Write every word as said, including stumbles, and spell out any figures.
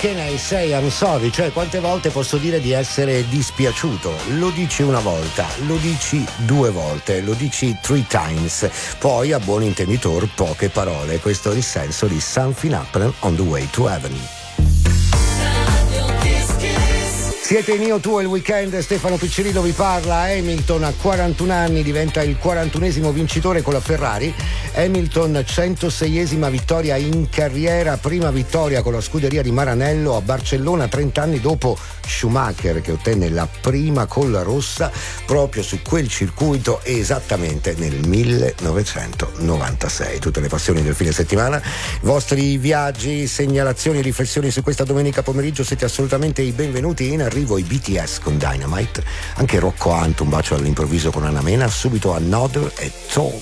can I say I'm sorry? Cioè, quante volte posso dire di essere dispiaciuto? Lo dici una volta, lo dici due volte, lo dici three times. Poi, a buon intenditor, poche parole. Questo è il senso di Something Happened on the Way to Heaven. Siete in Io, tu e il weekend, Stefano Piccirillo vi parla. Hamilton a quarantuno anni diventa il quarantunesimo vincitore con la Ferrari. Hamilton centoseiesima vittoria in carriera, prima vittoria con la scuderia di Maranello a Barcellona trenta anni dopo Schumacher, che ottenne la prima con la rossa proprio su quel circuito esattamente nel millenovecentonovantasei. Tutte le passioni del fine settimana, vostri viaggi, segnalazioni, riflessioni su questa domenica pomeriggio, siete assolutamente i benvenuti. In arrivo i B T S con Dynamite, anche Rocco Hunt, un bacio all'improvviso con Anna Mena, subito Another e Talk.